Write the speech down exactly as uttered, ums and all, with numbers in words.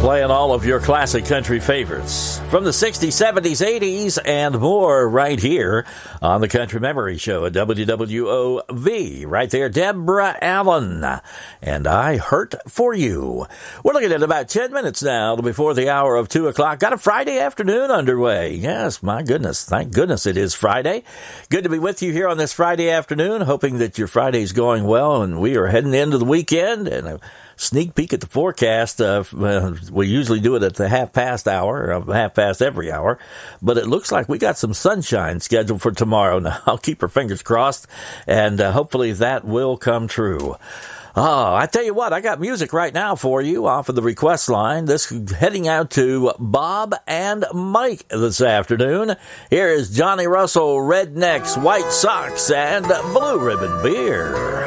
Playing all of your classic country favorites from the sixties, seventies, eighties, and more right here on the Country Memory Show at W W O V. Right there, Deborah Allen. And I Hurt For You. We're looking at about ten minutes now before the hour of two o'clock. Got a Friday afternoon underway. Yes, my goodness. Thank goodness it is Friday. Good to be with you here on this Friday afternoon. Hoping that your Friday's going well and we are heading into the weekend. And a sneak peek at the forecast. Uh, we usually do it at the half past hour, uh, half past every hour. But it looks like we got some sunshine scheduled for tomorrow. Now, I'll keep our fingers crossed, and uh, hopefully that will come true. Oh, I tell you what, I got music right now for you off of the request line. This heading out to Bob and Mike this afternoon. Here is Johnny Russell, Rednecks, White Sox, and Blue Ribbon Beer.